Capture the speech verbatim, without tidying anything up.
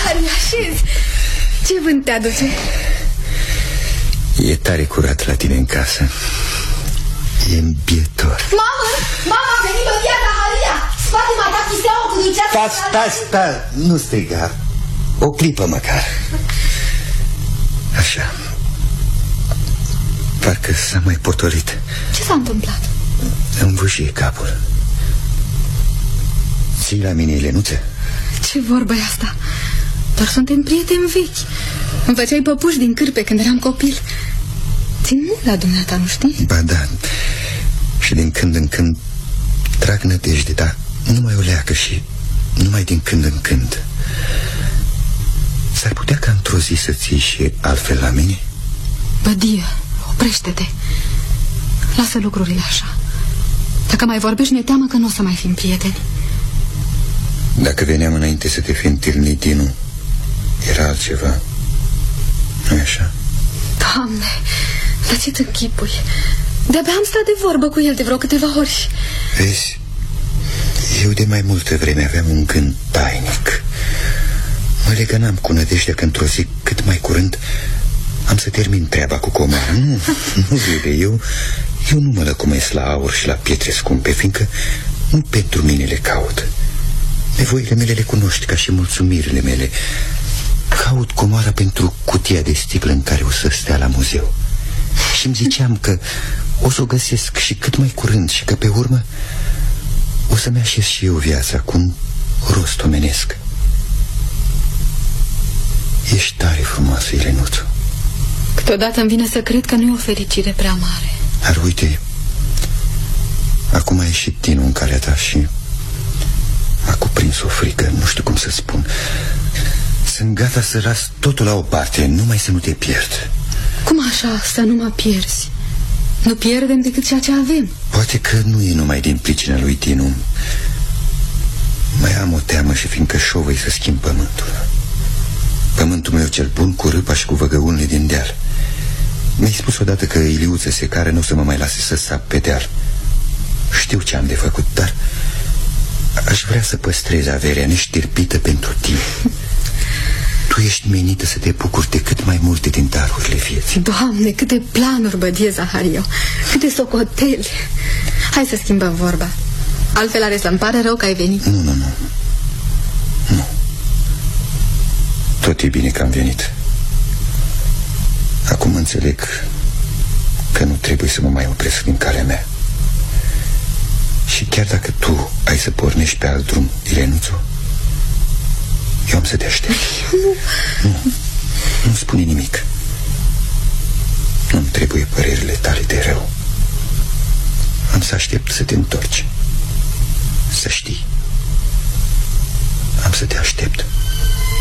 Harry, așezi. Ce vânt te aduce? E tare curat la tine în casă. E îmbietor. Mamă, mama a venit bătia Zaharia. Spate m-a dat chiseaua cu dulceața. Stai, stai, stai, nu striga. O clipă măcar. Așa. Parcă s-a mai potolit. Ce s-a întâmplat? Îmi vâșie capul. Ții la mine, Elenuță? Ce vorbă e asta? Doar suntem prieteni vechi. Îmi făceai păpuși din cârpe când eram copil. Țin mult la dumneata, nu știi? Ba da. Și din când în când trag nădejde, dar numai o leacă și numai din când în când. S-ar putea ca într-o zi să ții și altfel la mine? Bădie, oprește-te. Lasă lucrurile așa. Dacă mai vorbești, mi-e teamă că nu o să mai fim prieteni. Dacă veneam înainte să te fi întâlnit, Dinu, era altceva. Nu-i așa? Doamne, dar ce-ți închipui? De-abia am stat de vorbă cu el de vreo câteva ori. Vezi, eu de mai multă vreme aveam un gând tainic. Mă legănam cu nădejdea că într-o zi, cât mai curând, am să termin treaba cu comară. Nu, nu vede, eu Eu nu mă lăcumesc la aur și la pietre scumpe, fiindcă nu pentru mine le caut. Nevoile mele le cunoști, ca și mulțumirile mele. Caut comoara pentru cutia de sticlă în care o să stea la muzeu. Și îmi ziceam că o să o găsesc și cât mai curând, și că pe urmă o să-mi așez și eu viața cu un rost omenesc. Ești tare frumoasă, Ilenuțu. Câteodată îmi vine să cred că nu e o fericire prea mare. Dar uite, acum a ieșit Dinu în calea ta și m-a cuprins o frică, nu știu cum să spun. Sunt gata să las totul la o parte, numai să nu te pierd. Cum așa să nu mă pierzi? Nu pierdem decât ceea ce avem. Poate că nu e numai din pricina lui Dinu. Mai am o teamă și fiindcă șovăi să schimb pământul. Pământul meu cel bun, cu râpa și cu văgăunile din deal. Mi-ai spus odată că Iliuță Secară nu o să mă mai lase să sap pe deal. Știu ce am de făcut, dar aș vrea să păstrez averea neștirpită pentru tine. Tu ești menită să te bucuri de cât mai multe din darurile vieții. Doamne, câte planuri, bădie Zahario, câte socoteli. Hai să schimbăm vorba. Altfel are să-mi pare rău că ai venit. Nu, nu, nu. Nu. Tot e bine că am venit. Acum înțeleg că nu trebuie să mă mai opresc din calea mea. Și chiar dacă tu ai să pornești pe alt drum, Ilenuțu, eu am să te aștept. Nu. Nu, nu spune nimic. Nu-mi trebuie părerile tale de rău. Am să aștept să te întorci. Să știi.